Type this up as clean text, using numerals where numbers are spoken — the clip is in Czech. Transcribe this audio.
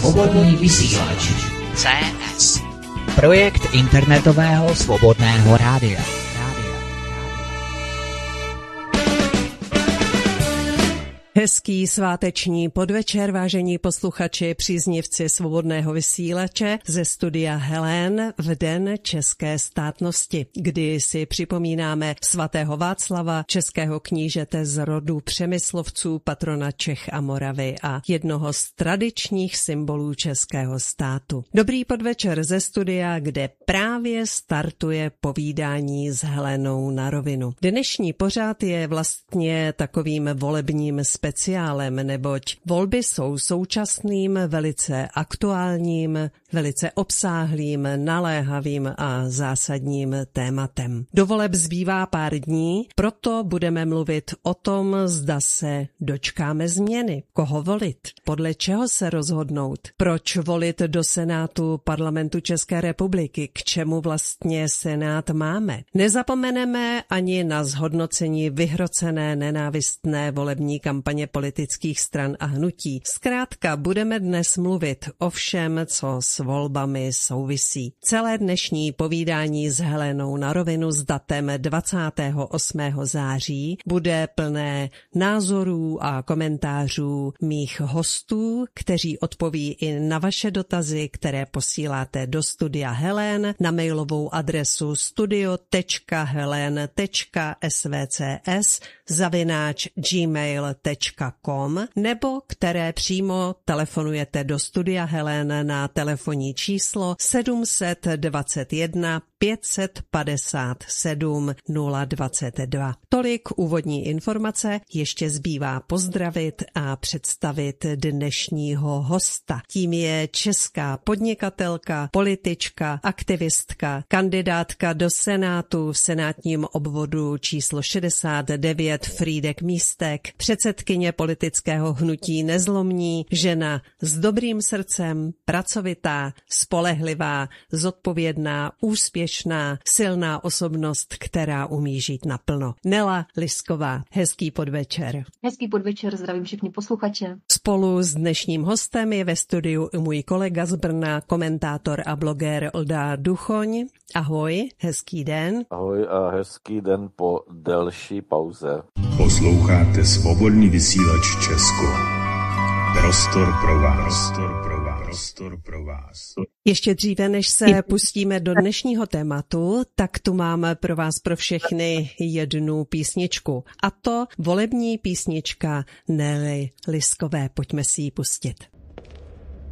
Svobodný vysílač CS. Projekt internetového svobodného rádia. Hezký sváteční podvečer, vážení posluchači, příznivci svobodného vysílače ze studia Helén v den české státnosti, kdy si připomínáme svatého Václava, českého knížete z rodu Přemyslovců, patrona Čech a Moravy a jednoho z tradičních symbolů českého státu. Dobrý podvečer ze studia, kde právě startuje povídání s Helénou na rovinu. Dnešní pořad je vlastně takovým volebním speciálem, neboť volby jsou současným, velice aktuálním, velice obsáhlým, naléhavým a zásadním tématem. Do voleb zbývá pár dní, proto budeme mluvit o tom, zda se dočkáme změny, koho volit, podle čeho se rozhodnout, proč volit do Senátu Parlamentu České republiky, k čemu vlastně Senát máme. Nezapomeneme ani na zhodnocení vyhrocené nenávistné volební kampaně politických stran a hnutí. Zkrátka budeme dnes mluvit o všem, co s volbami souvisí. Celé dnešní povídání s Helenou na rovinu s datem 28. září bude plné názorů a komentářů mých hostů, kteří odpoví i na vaše dotazy, které posíláte do studia Helén na mailovou adresu studio.helen.svcs@gmail.com nebo které přímo telefonujete do studia Helén na telefonní číslo 721 557 022. Tolik úvodní informace, ještě zbývá pozdravit a představit dnešního hosta. Tím je česká podnikatelka, politička, aktivistka, kandidátka do Senátu v senátním obvodu číslo 69 Frýdek Místek, předsedkyně politického hnutí Nezlomní, žena s dobrým srdcem, pracovitá, spolehlivá, zodpovědná, úspěšná, silná osobnost, která umí žít naplno. Nela Lisková, hezký podvečer. Hezký podvečer, zdravím všechny posluchače. Spolu s dnešním hostem je ve studiu i můj kolega z Brna, komentátor a bloger Olda Duchoň. Ahoj, hezký den. Ahoj a hezký den po delší pauze. Posloucháte Svobodný vysílač Česko. Prostor pro vás. Prostor pro vás. Ještě dříve, než se pustíme do dnešního tématu, tak tu mám pro vás pro všechny jednu písničku. A to volební písnička Nely Liskové. Pojďme si ji pustit.